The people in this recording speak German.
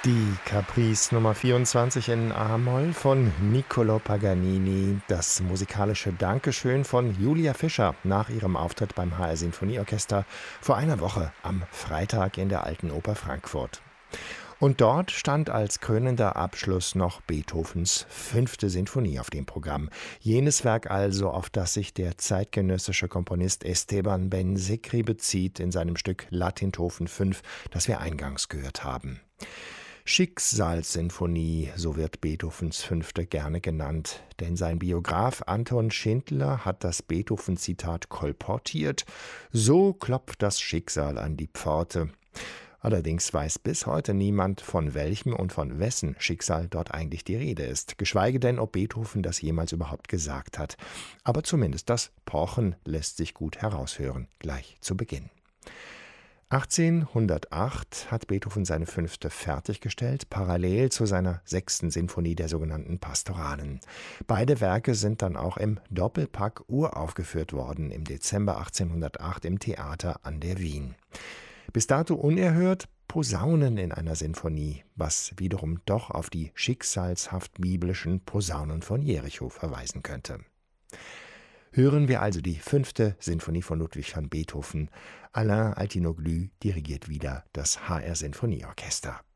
Die Caprice Nummer 24 in A-Moll von Niccolò Paganini, das musikalische Dankeschön von Julia Fischer nach ihrem Auftritt beim HR Sinfonieorchester vor einer Woche am Freitag in der Alten Oper Frankfurt. Und dort stand als krönender Abschluss noch Beethovens 5. Sinfonie auf dem Programm. Jenes Werk also, auf das sich der zeitgenössische Komponist Esteban Ben-Sekri bezieht in seinem Stück La Tintofen 5, das wir eingangs gehört haben. Schicksalssinfonie, so wird Beethovens 5. gerne genannt, denn sein Biograf Anton Schindler hat das Beethoven-Zitat kolportiert: So klopft das Schicksal an die Pforte. Allerdings weiß bis heute niemand, von welchem und von wessen Schicksal dort eigentlich die Rede ist, geschweige denn, ob Beethoven das jemals überhaupt gesagt hat. Aber zumindest das Pochen lässt sich gut heraushören, gleich zu Beginn. 1808 hat Beethoven seine 5. fertiggestellt, parallel zu seiner 6. Sinfonie, der sogenannten Pastoralen. Beide Werke sind dann auch im Doppelpack uraufgeführt worden, im Dezember 1808 im Theater an der Wien. Bis dato unerhört Posaunen in einer Sinfonie, was wiederum doch auf die schicksalshaft biblischen Posaunen von Jericho verweisen könnte. Hören wir also die 5. Sinfonie von Ludwig van Beethoven. Alain Altinoglu dirigiert wieder das HR Sinfonieorchester.